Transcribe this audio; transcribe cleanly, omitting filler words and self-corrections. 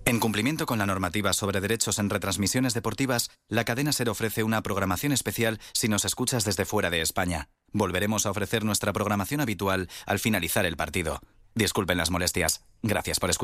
En cumplimiento con la normativa sobre derechos en retransmisiones deportivas, la cadena SER ofrece una programación especial si nos escuchas desde fuera de España. Volveremos a ofrecer nuestra programación habitual al finalizar el partido. Disculpen las molestias. Gracias por escuchar.